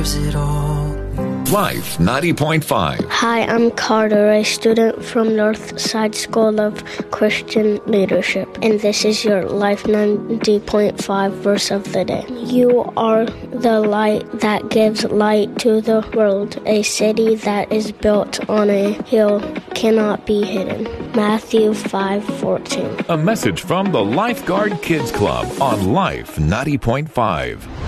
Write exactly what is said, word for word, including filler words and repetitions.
Life ninety point five. Hi, I'm Carter, a student from Northside School of Christian Leadership, and this is your Life ninety point five verse of the day. You are the light that gives light to the world. A city that is built on a hill cannot be hidden. Matthew five fourteen. A message from the Lifeguard Kids Club on Life ninety point five.